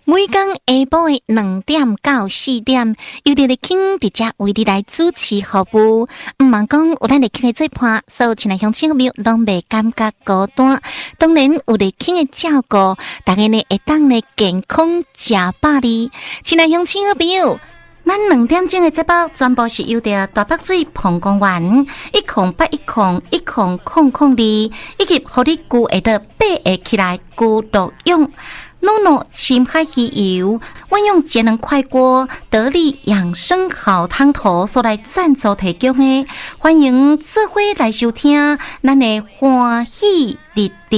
每天下晡的2點到4點，由佇咧傾直接為你來主持服務。毋茫講有咱咧傾嘅做伴，所有親愛鄉親朋友攏袂感覺孤單。當然有咧傾嘅照顧，大家呢會當咧健康食飽哩。親愛鄉親朋友，咱2點鐘嘅節目全部是由着大北水膀胱丸108101002，以及互你具會得8個起來具毒用。NONO 深海魚油，我用節能快鍋得力養生好湯頭所來贊助提供的，歡迎做伙來收聽咱的歡喜日曆。